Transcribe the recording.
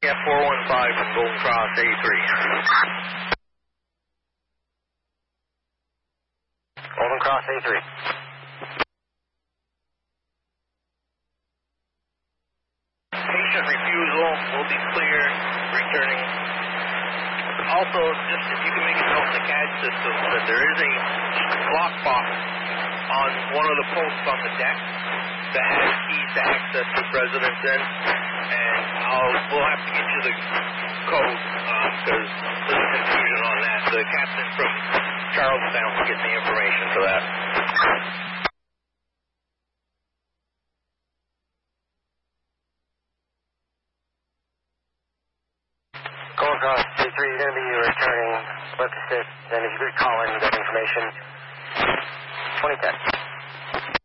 Yeah, 415 from Golden Cross A3. Golden Cross A3. Patient refusal will be clear, returning. Also, just if you can make a note in the CAD system that there is a lockbox on one of the posts on the deck that has keys to access the residence in, and we'll have to get you the code because there's confusion on that. The captain from Charlestown will get the information for that. Golden Cross C3, you're going to be returning lift assist, and if you could call in that information, 2010.